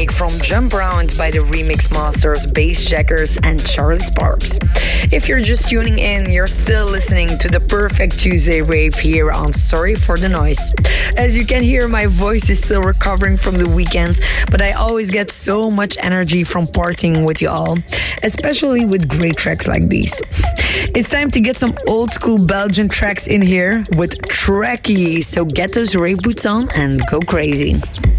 classic from Jump Round by the Remix Masters, Bassjackers and Charlie Sparks. If you're just tuning in, you're still listening to the perfect Tuesday rave here on Sorry for the Noise. As you can hear, my voice is still recovering from the weekends, but I always get so much energy from partying with you all, especially with great tracks like these. It's time to get some old school Belgian tracks in here with Trekkie, so get those rave boots on and go crazy.